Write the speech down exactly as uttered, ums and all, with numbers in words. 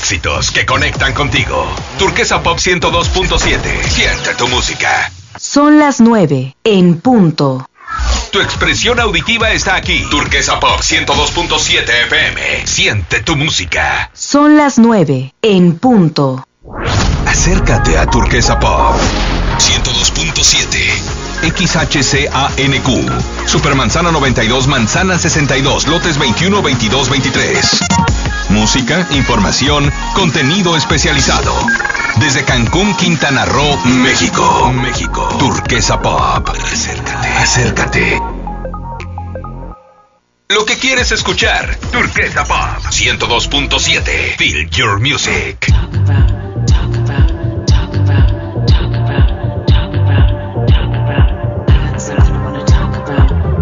éxitos que conectan contigo. Turquesa Pop ciento dos punto siete. Siente tu música. Son las nueve en punto. Tu expresión auditiva está aquí. Turquesa Pop ciento dos punto siete F M. Siente tu música. Son las nueve en punto. Acércate a Turquesa Pop ciento dos punto siete. X H C A N Q. Supermanzana noventa y dos, Manzana sesenta y dos, lotes veintiuno, veintidós, veintitrés. Música, información, contenido especializado. Desde Cancún, Quintana Roo, México. México. Turquesa Pop. Acércate. Acércate. Lo que quieres escuchar. Turquesa Pop ciento dos punto siete. Feel your music. Talk about